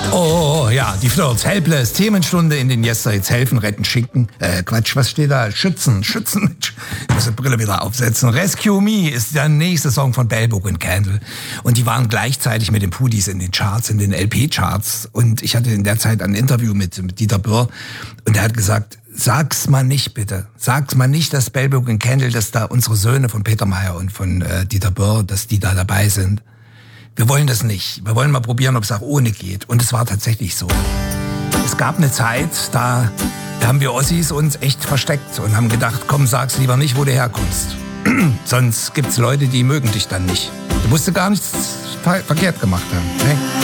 Oh, ja, die Flirts. Helpless, Themenstunde in den Yesterdays. Helfen, retten, schicken. Quatsch, was steht da? Schützen. Ich muss die Brille wieder aufsetzen. Rescue Me ist der nächste Song von Bell Book and Candle. Und die waren gleichzeitig mit den Pudis in den Charts, in den LP-Charts. Und ich hatte in der Zeit ein Interview mit Dieter Böhr. Und er hat gesagt, sag's mal nicht, bitte. Sag's mal nicht, dass Bell Book and Candle, dass da unsere Söhne von Peter Mayer und von Dieter Böhr, dass die da dabei sind. Wir wollen das nicht. Wir wollen mal probieren, ob es auch ohne geht. Und es war tatsächlich so. Es gab eine Zeit, da haben wir Ossis uns echt versteckt und haben gedacht, komm, sag's lieber nicht, wo du herkommst. Sonst gibt's Leute, die mögen dich dann nicht. Du musst gar nichts verkehrt gemacht haben. Ne?